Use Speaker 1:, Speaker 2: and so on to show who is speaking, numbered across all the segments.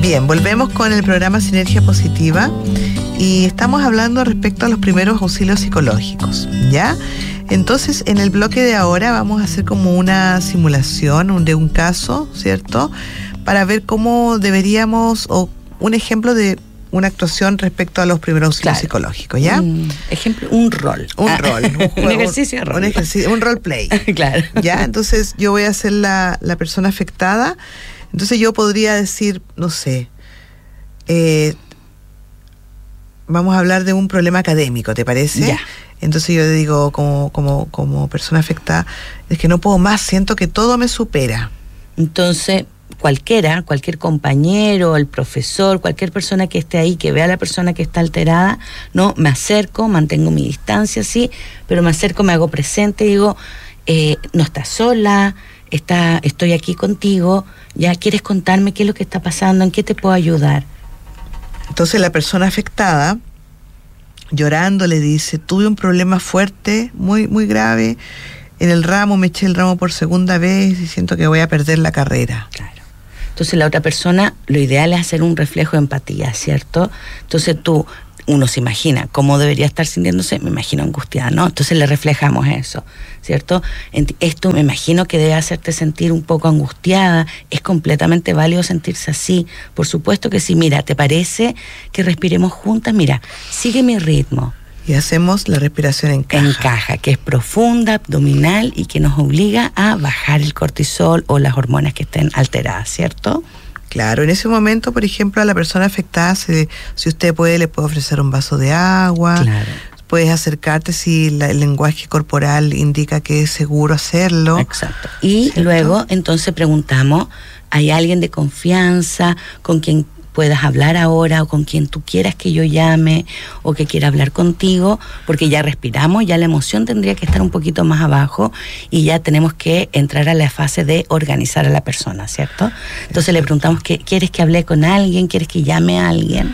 Speaker 1: Bien, volvemos con el programa Sinergia Positiva y estamos hablando respecto a los primeros auxilios psicológicos, ¿ya? Entonces, en el bloque de ahora vamos a hacer como una simulación de un caso, ¿cierto? Para ver cómo deberíamos, o un ejemplo de una actuación respecto a los primeros auxilios psicológicos, ¿ya?
Speaker 2: Ejemplo, un rol.
Speaker 1: Un rol.
Speaker 2: Un ejercicio de rol.
Speaker 1: Un role play.
Speaker 2: Claro.
Speaker 1: ¿Ya? Entonces, yo voy a ser la persona afectada. Entonces, yo podría decir, no sé, vamos a hablar de un problema académico, ¿te parece?
Speaker 2: Ya.
Speaker 1: Entonces yo digo, como persona afectada, es que no puedo más, siento que todo me supera.
Speaker 2: Entonces, cualquier compañero, el profesor, cualquier persona que esté ahí, que vea a la persona que está alterada, no, me acerco, mantengo mi distancia, sí, pero me acerco, me hago presente y digo, no estás sola, estoy aquí contigo, ya quieres contarme qué es lo que está pasando, en qué te puedo ayudar.
Speaker 1: Entonces la persona afectada, llorando, le dice, tuve un problema fuerte, muy, muy grave, en el ramo, me eché el ramo por segunda vez y siento que voy a perder la carrera.
Speaker 2: Claro. Entonces la otra persona, lo ideal es hacer un reflejo de empatía, ¿cierto? Entonces uno se imagina cómo debería estar sintiéndose, me imagino angustiada, ¿no? Entonces le reflejamos eso, ¿cierto? Esto me imagino que debe hacerte sentir un poco angustiada, es completamente válido sentirse así, por supuesto que sí, mira, ¿te parece que respiremos juntas? Mira, sigue mi ritmo.
Speaker 1: Y hacemos la respiración en caja.
Speaker 2: En caja, que es profunda, abdominal y que nos obliga a bajar el cortisol o las hormonas que estén alteradas, ¿cierto?
Speaker 1: Claro, en ese momento, por ejemplo, a la persona afectada, si usted puede, le puede ofrecer un vaso de agua.
Speaker 2: Claro.
Speaker 1: Puedes acercarte si el lenguaje corporal indica que es seguro hacerlo.
Speaker 2: Exacto. Y
Speaker 1: ¿cierto?
Speaker 2: Luego, entonces preguntamos, ¿hay alguien de confianza con quien puedas hablar ahora o con quien tú quieras que yo llame o que quiera hablar contigo? Porque ya respiramos, ya la emoción tendría que estar un poquito más abajo y ya tenemos que entrar a la fase de organizar a la persona, ¿cierto? Entonces le preguntamos, ¿quieres que hable con alguien? ¿Quieres que llame a alguien?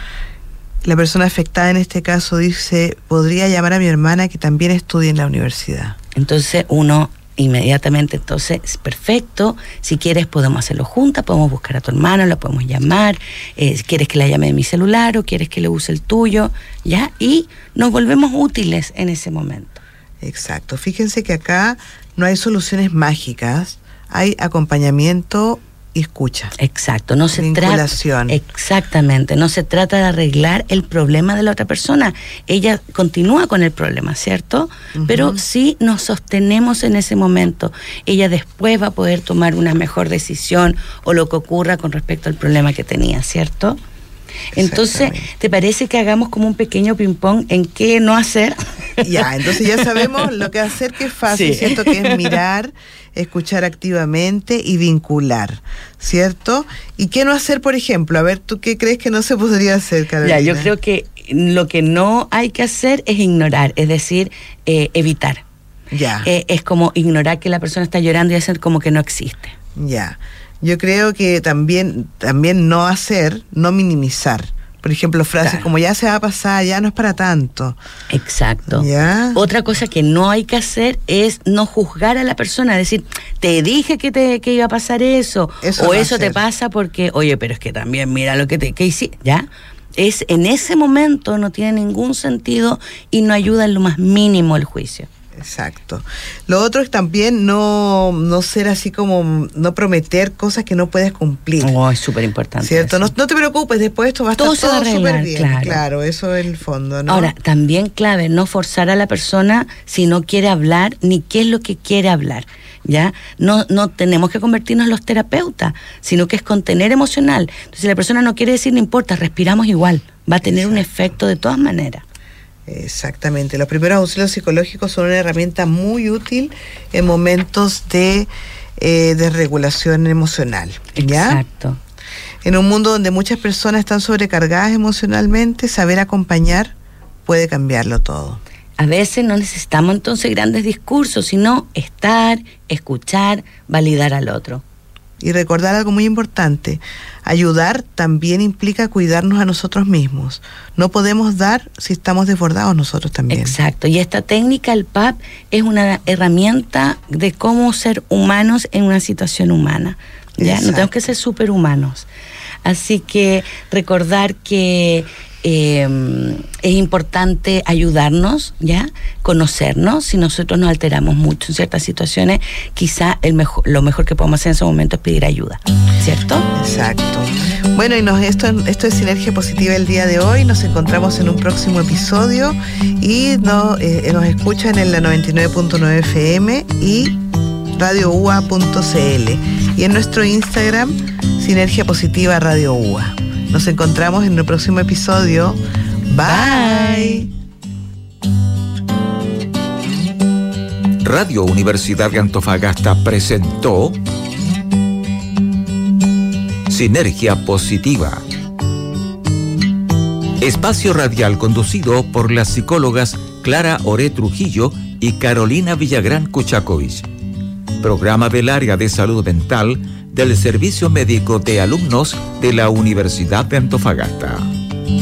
Speaker 1: La persona afectada en este caso dice, podría llamar a mi hermana que también estudia en la universidad.
Speaker 2: Entonces uno inmediatamente, entonces, perfecto, si quieres podemos hacerlo juntas, podemos buscar a tu hermano, la podemos llamar, quieres que la llame de mi celular o quieres que le use el tuyo, ¿ya? Y nos volvemos útiles en ese momento.
Speaker 1: Exacto, fíjense que acá no hay soluciones mágicas, hay acompañamiento y escucha.
Speaker 2: Exacto, no se
Speaker 1: vinculación.
Speaker 2: Exactamente, no se trata de arreglar el problema de la otra persona. Ella continúa con el problema, ¿cierto? Uh-huh. Pero sí nos sostenemos en ese momento. Ella después va a poder tomar una mejor decisión o lo que ocurra con respecto al problema que tenía, ¿cierto? Entonces, ¿te parece que hagamos como un pequeño ping-pong en qué no hacer?
Speaker 1: Ya, entonces ya sabemos lo que hacer, que es fácil, sí. ¿Cierto? Que es mirar, escuchar activamente y vincular, ¿cierto? ¿Y qué no hacer, por ejemplo? A ver, ¿tú qué crees que no se podría hacer, Carolina?
Speaker 2: Ya, yo creo que lo que no hay que hacer es ignorar, es decir, evitar.
Speaker 1: Ya.
Speaker 2: Es como ignorar que la persona está llorando y hacer como que no existe.
Speaker 1: Ya. Yo creo que también no hacer, no minimizar. Por ejemplo, frases claro. Como ya se va a pasar, ya no es para tanto.
Speaker 2: Exacto.
Speaker 1: ¿Ya?
Speaker 2: Otra cosa que no hay que hacer es no juzgar a la persona, decir, te dije que iba a pasar eso o no eso te pasa porque, oye, pero es que también mira lo que hiciste, ¿ya? En ese momento no tiene ningún sentido y no ayuda en lo más mínimo el juicio.
Speaker 1: Exacto. Lo otro es también no ser así como, no prometer cosas que no puedes cumplir.
Speaker 2: Oh, es súper importante.
Speaker 1: ¿Cierto? No te preocupes, después esto va a estar todo súper bien.
Speaker 2: Claro,
Speaker 1: eso es el fondo, ¿no?
Speaker 2: Ahora, también clave, no forzar a la persona si no quiere hablar, ni qué es lo que quiere hablar, ¿ya? No tenemos que convertirnos en los terapeutas, sino que es contener emocional. Entonces, si la persona no quiere decir, no importa, respiramos igual. Va a tener un efecto de todas maneras.
Speaker 1: Exactamente. Los primeros auxilios psicológicos son una herramienta muy útil en momentos de desregulación emocional. ¿Ya?
Speaker 2: Exacto.
Speaker 1: En un mundo donde muchas personas están sobrecargadas emocionalmente, saber acompañar puede cambiarlo todo.
Speaker 2: A veces no necesitamos entonces grandes discursos, sino estar, escuchar, validar al otro.
Speaker 1: Y recordar algo muy importante, ayudar también implica cuidarnos a nosotros mismos. No podemos dar si estamos desbordados nosotros también.
Speaker 2: Exacto, y esta técnica, el PAP, es una herramienta de cómo ser humanos en una situación humana. ¿Ya? No tenemos que ser superhumanos. Así que recordar que es importante ayudarnos, ¿ya? Conocernos. Si nosotros nos alteramos mucho en ciertas situaciones, quizá lo mejor que podemos hacer en ese momento es pedir ayuda, ¿cierto?
Speaker 1: Exacto. Bueno, y esto es Sinergia Positiva el día de hoy. Nos encontramos en un próximo episodio y nos escuchan en la 99.9 FM y radioua.cl y en nuestro Instagram Sinergia Positiva Radio UA. Nos encontramos en el próximo episodio. Bye.
Speaker 3: Radio Universidad de Antofagasta presentó Sinergia Positiva. Espacio radial conducido por las psicólogas Clara Oré Trujillo y Carolina Villagrán Kuchakovich. Programa del área de salud mental del Servicio Médico de Alumnos de la Universidad de Antofagasta.